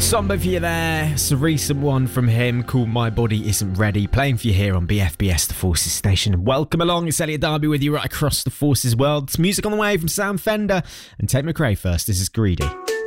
Somber for you there. It's a recent one from him called My Body Isn't Ready, playing for you here on BFBS The Forces Station. Welcome along, it's Elliot Darby with you right across the Forces world. It's music on the way from Sam Fender and Tate McRae first. This is Greedy.